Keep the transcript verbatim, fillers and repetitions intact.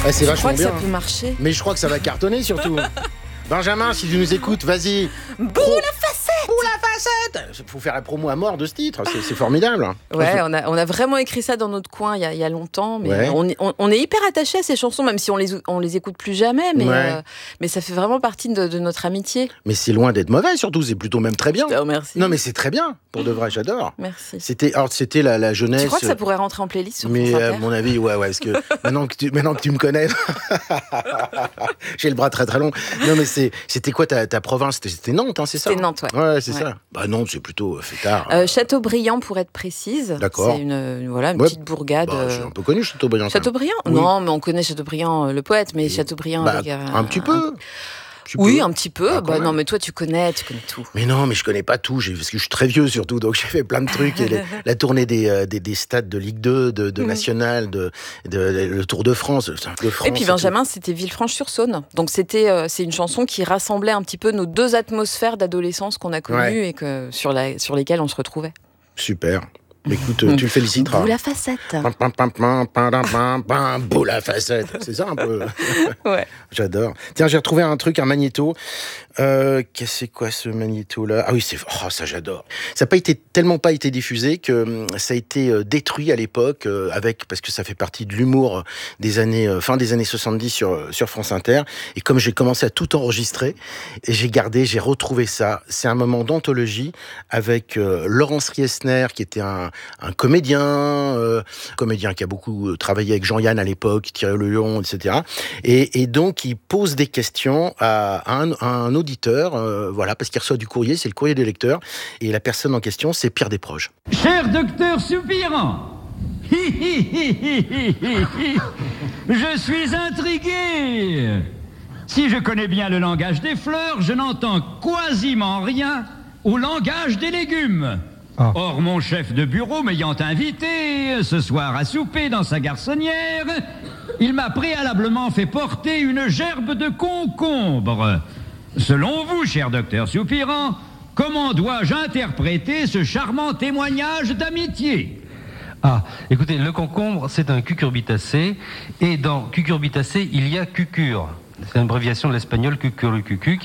Ah, c'est Je vachement crois que bien. ça peut marcher. Mais je crois que ça va cartonner surtout. Benjamin, si tu nous écoutes, vas-y. Boule Pro- la facette. Pour la facette. Faut faire la promo à mort de ce titre, c'est, c'est formidable. Ouais, on a, on a vraiment écrit ça dans notre coin il y a, il y a longtemps, mais Ouais. on, est- on, on est hyper attachés à ces chansons, même si on les, on les écoute plus jamais, mais, Ouais. euh, mais ça fait vraiment partie de, de notre amitié. Mais c'est loin d'être mauvais, surtout, c'est plutôt même très bien. Oh, merci. Non, mais c'est très bien, pour de vrai, j'adore. Merci. C'était, alors, c'était la, la jeunesse. Tu crois que ça pourrait rentrer en playlist sur Mais France à Inter mon avis, ouais, ouais, parce que maintenant que tu, maintenant que tu me connais, j'ai le bras très très long. Non, mais c'est, c'était quoi ta, ta province? C'était, c'était Nantes, hein, c'est ça? C'était Nantes, ouais. Ouais, c'est Ouais. ça. Bah Nantes, c'est plutôt euh, fêtard. Euh, Châteaubriand, pour être précise. D'accord. C'est une, une- voilà, une Ouais. petite bourgade. Bah, euh, c'est un peu connu, Châteaubriand. quand même. Chateaubriand Oui. Non, mais on connaît Chateaubriand, euh, le poète, mais Et- Chateaubriand Bah, avec, euh, un petit peu. Tu Oui, peux. un petit peu. Ah, quand bah, même. non, mais toi, tu connais, tu connais tout. Mais non, mais je connais pas tout, j'ai, parce que je suis très vieux surtout, donc j'ai fait plein de trucs. Et les- la tournée des, euh, des, des stades de Ligue deux, de, de Mhm. National, de, de, le Tour de France, le Tour de France. Et puis Benjamin, c'était Villefranche-sur-Saône. Donc c'était, euh, c'est une chanson qui rassemblait un petit peu nos deux atmosphères d'adolescence qu'on a connues Ouais. et que, sur, la, sur lesquelles on se retrouvait. Super. Mais écoute, euh, tu le féliciteras. Boule la facette. Pam, pam, pam, pam, pam, pam, pam, pam, boule à facette. C'est ça un peu. Ouais. J'adore. Tiens, j'ai retrouvé un truc, un magnéto. Euh, qu'est-ce c'est quoi ce magnéto-là? Ah oui, c'est oh ça j'adore. Ça n'a pas été tellement pas été diffusé que hum, ça a été euh, détruit à l'époque euh, avec parce que ça fait partie de l'humour des années euh, fin des années soixante-dix sur euh, sur France Inter. Et comme j'ai commencé à tout enregistrer, et j'ai gardé, j'ai retrouvé ça. C'est un moment d'anthologie avec euh, Laurence Riesner qui était un un comédien, euh, comédien qui a beaucoup euh, travaillé avec Jean-Yann à l'époque, Thierry Le Lion, et cetera. Et, et donc, il pose des questions à, à, un, à un auditeur, euh, voilà, parce qu'il reçoit du courrier, c'est le courrier des lecteurs, et la personne en question, c'est Pierre Desproges. Cher docteur Soupirant, hi, hi, hi, hi, hi, hi, hi. Je suis intrigué. Si je connais bien le langage des fleurs, je n'entends quasiment rien au langage des légumes. Ah. Or, mon chef de bureau m'ayant invité ce soir à souper dans sa garçonnière, il m'a préalablement fait porter une gerbe de concombre. Selon vous, cher docteur Soupirant, comment dois-je interpréter ce charmant témoignage d'amitié? Ah, écoutez, le concombre, c'est un cucurbitacé, et dans cucurbitacé, il y a cucur. C'est une abréviation de l'espagnol cucurucucu, qui